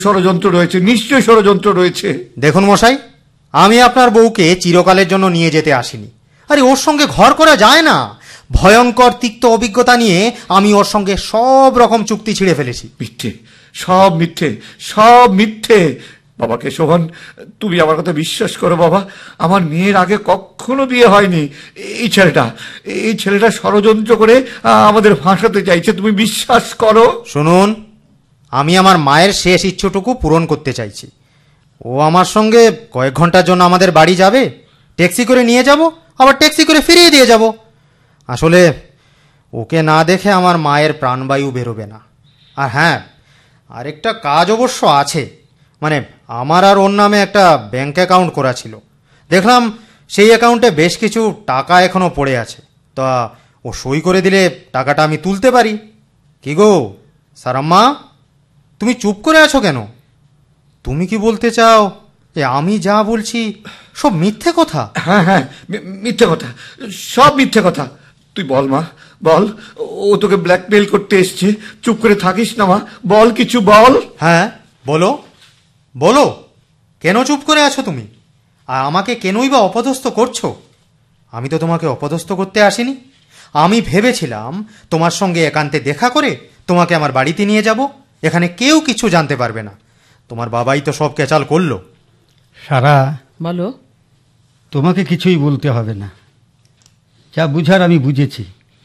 ষড়যন্ত্র রয়েছে, নিশ্চয়ই ষড়যন্ত্র রয়েছে। দেখুন মশাই, আমি আপনার বউকে চিরকালের জন্য নিয়ে যেতে আসিনি। আরে ওর সঙ্গে ঘর করা যায় না। ভয়ঙ্কর তিক্ত অভিজ্ঞতা নিয়ে আমি ওর সঙ্গে সব রকম চুক্তি ছিঁড়ে ফেলেছি। মিথ্যে, সব মিথ্যে, সব মিথ্যে। বাবা কেশবন, তুমি আমার কথা বিশ্বাস করো বাবা। আমার মেয়ের আগে কখনো বিয়ে হয়নি। এই ছেলেটা ষড়যন্ত্র করে আমাদের ফাঁসাতে চাইছে, তুমি বিশ্বাস করো। শুনুন, আমি আমার মায়ের শেষ ইচ্ছুটুকু পূরণ করতে চাইছি। ও আমার সঙ্গে কয়েক ঘন্টার জন্য আমাদের বাড়ি যাবে, ট্যাক্সি করে নিয়ে যাব, আবার ট্যাক্সি করে ফিরিয়ে দিয়ে যাব। আসলে ওকে না দেখে আমার মায়ের প্রাণবায়ু বেরোবে না। আর হ্যাঁ, আরেকটা কাজ অবশ্য আছে। মানে আমার আর ওর নামে একটা ব্যাঙ্ক অ্যাকাউন্ট করা ছিল। দেখলাম সেই অ্যাকাউন্টে বেশ কিছু টাকা এখনো পড়ে আছে। তা ও সই করে দিলে টাকাটা আমি তুলতে পারি। কি গো সারাম্মা, তুমি চুপ করে আছো কেন? তুমি কি বলতে চাও যে আমি যা বলছি সব মিথ্যে কথা? হ্যাঁ হ্যাঁ, মিথ্যে কথা, সব মিথ্যে কথা। তুই বল মা, বল। ও তোকে ব্ল্যাকমেইল করতে এসছে। চুপ করে থাকিস না মা, বল, কিছু বল। হ্যাঁ বলো, বলো, কেন চুপ করে আছো তুমি? আর আমাকে কেনই বা অপদস্থ করছো? আমি তো তোমাকে অপদস্থ করতে আসিনি। আমি ভেবেছিলাম তোমার সঙ্গে একান্তে দেখা করে তোমাকে আমার বাড়িতে নিয়ে যাব, এখানে কেউ কিছু জানতে পারবে না। তোমার বাবাই তো সব কেচাল করলো। সারা, বলো। তোমাকে কিছুই বলতে হবে না, যা বুঝার আমি বুঝেছি।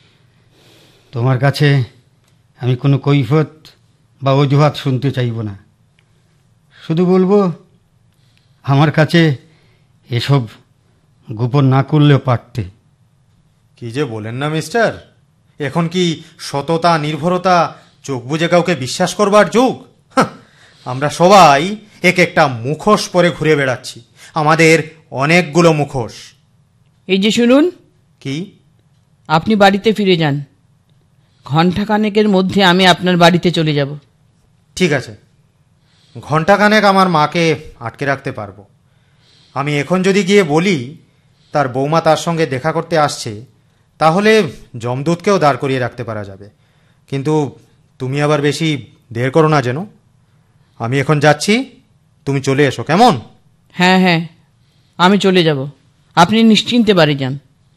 তোমার কাছে আমি কোনো কৈফিয়ত বা অজুহাত শুনতে চাইব না। শুধু বলবো, আমার কাছে এসব গোপন না করলেও পারতে। কি যে বলেন না মিস্টার, এখন কি সততা নির্ভরতা চোখ বুজে কাউকে বিশ্বাস করবার যুগ? আমরা সবাই এক একটা মুখোশ পরে ঘুরে বেড়াচ্ছি। আমাদের অনেকগুলো মুখোশ। এই যে শুনুন, কি? আপনি বাড়িতে ফিরে যান। ঘণ্টাখানেকের মধ্যে আমি আপনার বাড়িতে চলে যাব। ঠিক আছে, ঘণ্টাখানেক আমার মাকে আটকে রাখতে পারবো। আমি এখন যদি গিয়ে বলি তার বৌমা তার সঙ্গে দেখা করতে আসছে, তাহলে যমদূতকেও দাঁড় করিয়ে রাখতে পারা যাবে। কিন্তু তুমি আবার বেশি দেরি করো না যেন। আমি এখন যাচ্ছি, তুমি চলে এসো, কেমন? হ্যাঁ হ্যাঁ, আমি চলে যাব। আপনি নিশ্চিন্তে বাড়ি যান।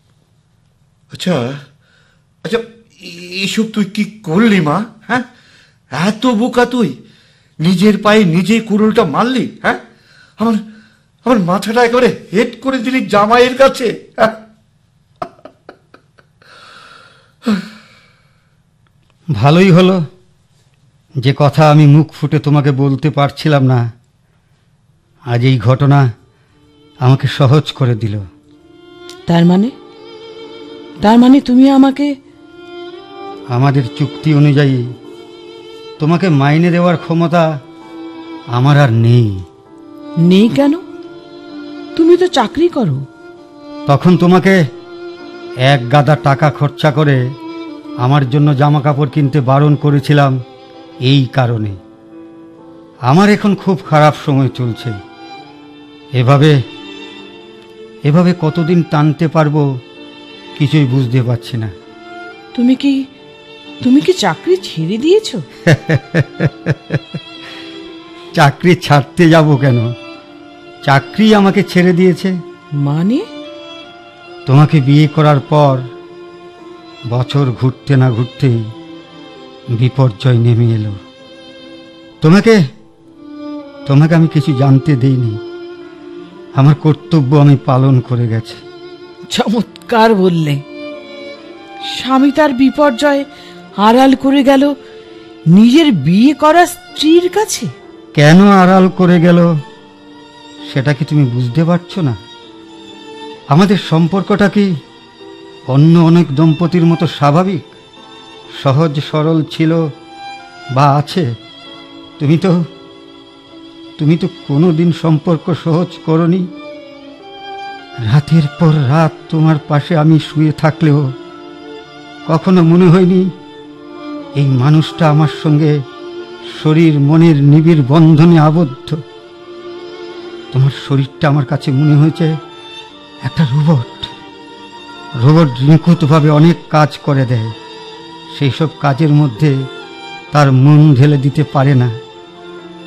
আচ্ছা আচ্ছা, এসব তুই কি করলি মা? হ্যাঁ, এত বোকা তুই? নিজের পায়ে নিজেই কুড়ুলটা মারলি? হ্যাঁ, আমার মাথাটা একেবারে হেড করে দিলি জামাইয়ের কাছে। হ্যাঁ, ভালোই হলো যে কথা আমি মুখ ফুটে তোমাকে বলতে পারছিলাম না, আজ এই ঘটনা আমাকে সহজ করে দিল। তার মানে তুমি আমাকে... আমাদের চুক্তি অনুযায়ী তোমাকে মাইনে দেওয়ার ক্ষমতা আমার আর নেই। নেই কেন? তুমি তো চাকরি করো। তখন তোমাকে এক গাদা টাকা খরচা করে আমার জন্য জামা কাপড় কিনতে বারণ করেছিলাম এই কারণে। আমার এখন খুব খারাপ সময় চলছে। এভাবে কতদিন টানতে পারবো কিছুই বুঝতে পারছি না। তুমি কি চাকরি ছেড়ে দিয়েছো? চাকরি ছাড়তে যাব কেন? চাকরি আমাকে ছেড়ে দিয়েছে। মানে? তোমাকে বিয়ে করার পর বছর ঘুরতে না ঘুরতেই বিপর্যয় নেমে এলো। তোমাকে আমি কিছু জানতে দেইনি। আমার কর্তব্য আমি পালন করে গেছি। চমৎকার বললে। স্বামী তার বিপর্যয় আড়াল করে গেল নিজের বিয়ে করা স্ত্রীর কাছে। কেন আড়াল করে গেল সেটা কি তুমি বুঝতে পারছো না? আমাদের সম্পর্কটা কি অন্য অনেক দম্পতির মতো স্বাভাবিক, সহজ সরল ছিল বা আছে? তুমি তো কোনোদিন সম্পর্ক সহজ করনি। রাতের পর রাত তোমার পাশে আমি শুয়ে থাকলেও কখনো মনে হয়নি এই মানুষটা আমার সঙ্গে শরীর মনের নিবিড় বন্ধনে আবদ্ধ। তোমার শরীরটা আমার কাছে মনে হয়েছে একটা রোবট নিখুঁতভাবে অনেক কাজ করে দেয়। সেই সব কাজের মধ্যে তার মন ঢেলে দিতে পারে না।